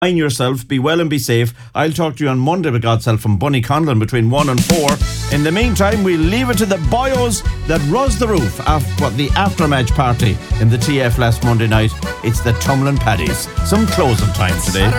Mind yourself, be well and be safe. I'll talk to you on Monday with God's help from Bunny Conlon between 1 and 4. In the meantime, we'll leave it to the boyos that rose the roof after the after-match party in the TF last Monday night. It's the Tumlin Paddies. Some closing time today.